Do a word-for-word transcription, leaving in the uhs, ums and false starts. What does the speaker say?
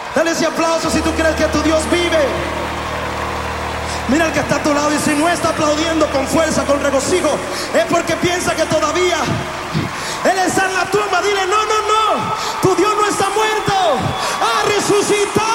Dale ese aplauso si tú crees que tu Dios vive. Mira al que está a tu lado y si no está aplaudiendo con fuerza, con regocijo, es porque piensa que todavía Él está en la tumba. Dile, no, no, no, tu Dios no está muerto, ha resucitado.